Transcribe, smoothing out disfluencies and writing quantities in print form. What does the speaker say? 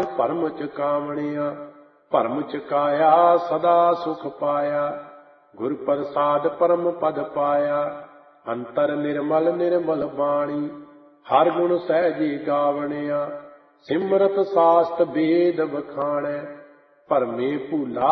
ਭਰਮ ਚੁਕਾਵਣਿਆ। ਭਰਮ ਚੁਕਾਇਆ ਸਦਾ ਸੁਖ ਪਾਇਆ। ਗੁਰ ਪ੍ਰਸਾਦ ਪਰਮ ਪਦ ਪਾਇਆ। ਅੰਤਰ ਨਿਰਮਲ ਨਿਰਮਲ ਬਾਣੀ। ਹਰ ਗੁਣ ਸਹਿਜੀ ਗਾਵਣਿਆ। ਸਿਮਰਤ ਸਾਸਤ ਵੇਦ ਵਖਾਣੈ। ਭਰਮੇ ਭੂਲਾ